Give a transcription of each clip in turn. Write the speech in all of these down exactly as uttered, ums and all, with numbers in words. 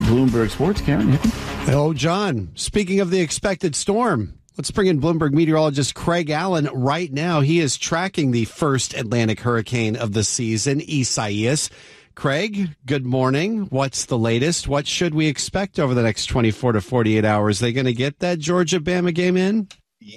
Bloomberg Sports. Karen, hit me. Oh, John, speaking of the expected storm, let's bring in Bloomberg meteorologist Craig Allen right now. He is tracking the first Atlantic hurricane of the season, Isaias. Craig, good morning. What's the latest? What should we expect over the next twenty-four to forty-eight hours? Are they going to get that Georgia-Bama game in?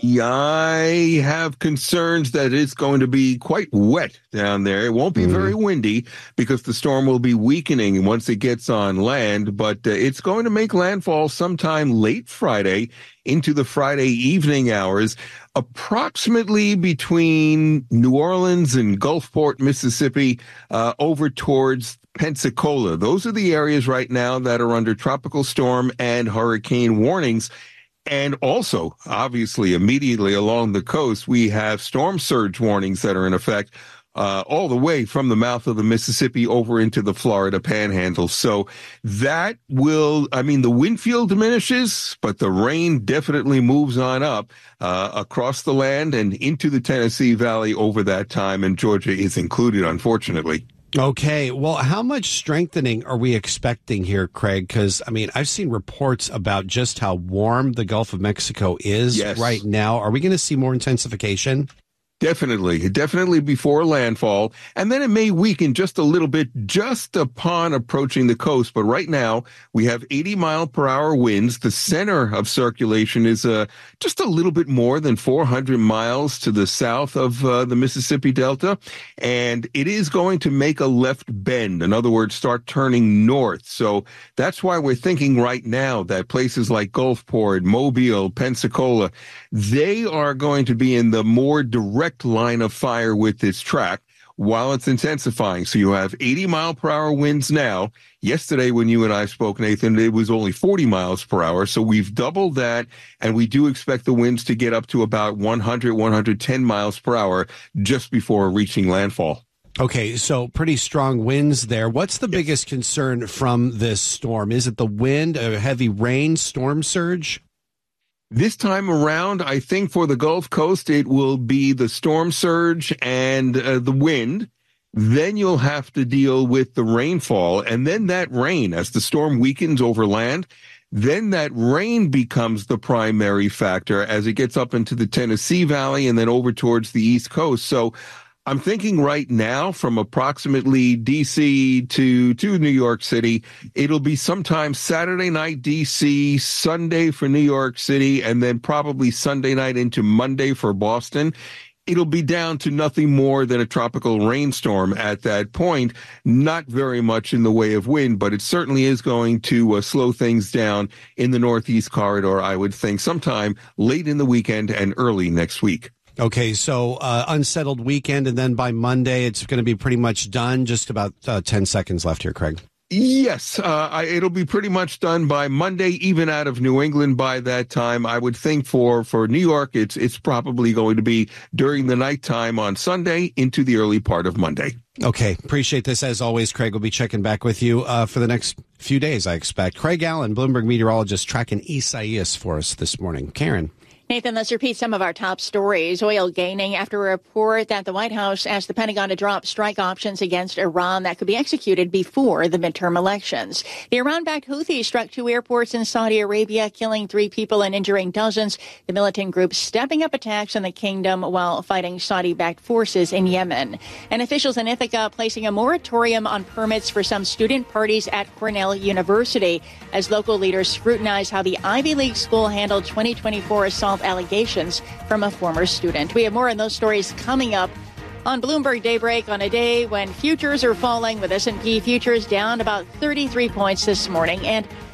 I have concerns that it's going to be quite wet down there. It won't be mm. very windy because the storm will be weakening once it gets on land, but uh, it's going to make landfall sometime late Friday into the Friday evening hours, approximately between New Orleans and Gulfport, Mississippi, uh, over towards Pensacola. Those are the areas right now that are under tropical storm and hurricane warnings. And also, obviously, immediately along the coast, we have storm surge warnings that are in effect uh, all the way from the mouth of the Mississippi over into the Florida Panhandle. So that will, I mean, the wind field diminishes, but the rain definitely moves on up uh, across the land and into the Tennessee Valley over that time. And Georgia is included, unfortunately. Okay, well, how much strengthening are we expecting here, Craig? Because, I mean, I've seen reports about just how warm the Gulf of Mexico is yes. right now. Are we going to see more intensification? Definitely, definitely before landfall. And then it may weaken just a little bit just upon approaching the coast. But right now, we have eighty mile per hour winds. The center of circulation is uh, just a little bit more than four hundred miles to the south of uh, the Mississippi Delta. And it is going to make a left bend. In other words, start turning north. So that's why we're thinking right now that places like Gulfport, Mobile, Pensacola, they are going to be in the more direct line of fire with this track while it's intensifying. So you have eighty mile per hour winds now. Yesterday, when you and I spoke, Nathan, it was only forty miles per hour. So we've doubled that, and we do expect the winds to get up to about one hundred, one hundred ten miles per hour just before reaching landfall. Okay, so pretty strong winds there. What's the yes. biggest concern from this storm? Is it the wind, a heavy rain, storm surge? This time around, I think for the Gulf Coast, it will be the storm surge and uh, the wind. Then you'll have to deal with the rainfall. And then that rain, as the storm weakens over land, then that rain becomes the primary factor as it gets up into the Tennessee Valley and then over towards the East Coast. So I'm thinking right now from approximately D C to, to New York City, it'll be sometime Saturday night D C, Sunday for New York City, and then probably Sunday night into Monday for Boston. It'll be down to nothing more than a tropical rainstorm at that point. Not very much in the way of wind, but it certainly is going to uh, slow things down in the Northeast corridor, I would think, sometime late in the weekend and early next week. Okay, so uh, unsettled weekend, and then by Monday, it's going to be pretty much done. Just about uh, ten seconds left here, Craig. Yes, uh, I, it'll be pretty much done by Monday, even out of New England by that time. I would think for, for New York, it's it's probably going to be during the nighttime on Sunday into the early part of Monday. Okay, appreciate this as always, Craig. We'll be checking back with you uh, for the next few days, I expect. Craig Allen, Bloomberg meteorologist, tracking Isaias for us this morning. Karen. Nathan, let's repeat some of our top stories. Oil gaining after a report that the White House asked the Pentagon to drop strike options against Iran that could be executed before the midterm elections. The Iran-backed Houthis struck two airports in Saudi Arabia, killing three people and injuring dozens. The militant group stepping up attacks in the kingdom while fighting Saudi-backed forces in Yemen. And officials in Ithaca placing a moratorium on permits for some student parties at Cornell University as local leaders scrutinize how the Ivy League school handled twenty twenty-four assault allegations from a former student. We have more on those stories coming up on Bloomberg Daybreak on a day when futures are falling, with S and P futures down about thirty-three points this morning. And